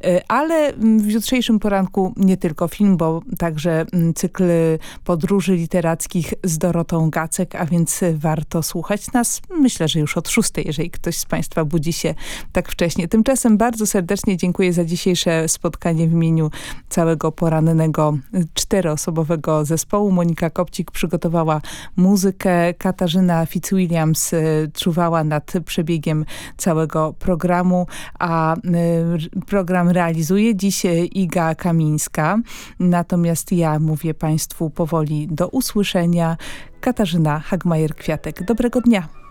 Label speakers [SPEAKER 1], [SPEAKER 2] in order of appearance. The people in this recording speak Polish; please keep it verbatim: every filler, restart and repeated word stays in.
[SPEAKER 1] Ale w jutrzejszym poranku nie tylko film, bo także cykl podróży literackich z Dorotą Gacek, a więc warto słuchać nas. Myślę, że już od szóstej, jeżeli ktoś z Państwa budzi się tak wcześnie. Tymczasem bardzo serdecznie dziękuję za dzisiejsze spotkanie w imieniu całego porannego czteroosobowego zespołu. Monika Kopcik przygotowała muzykę, Katarzyna Fitzwilliams czuwała nad przebiegiem całego programu, a program realizuje dziś Iga Kamińska. Natomiast ja mówię Państwu powoli do usłyszenia. Katarzyna Hagmajer-Kwiatek. Dobrego dnia.